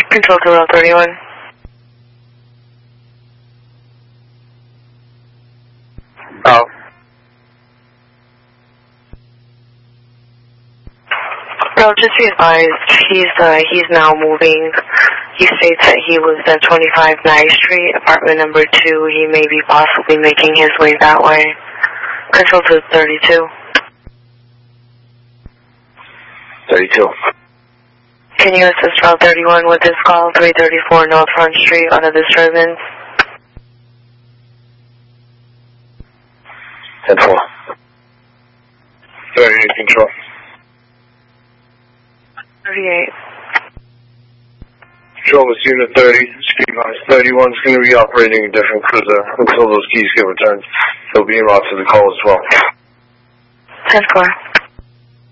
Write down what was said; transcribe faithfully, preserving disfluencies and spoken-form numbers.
Control to Route thirty-one. Oh. Bro, just be advised, he's, uh, he's now moving. He states that he lives at twenty-five Nye Street, apartment number two. He may be possibly making his way that way. Control to thirty-two. thirty-two. Can you assist Route thirty-one with this call, three thirty-four North Front Street, on a disturbance? ten four. thirty-eight, control. thirty-eight. Control with Unit thirty, speed line thirty-one is going to be operating a different cruiser until those keys get returned. He'll be en route to the call as well. ten four.